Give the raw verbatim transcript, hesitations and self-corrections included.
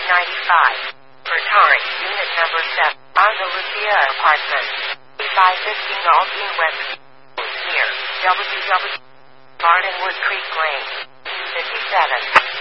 ninety-five. Bertari, unit number seven. On the Lucia Apartment. five fifteen Aldine West. Near W W. Barnenwood Creek Lane. fifty-seven.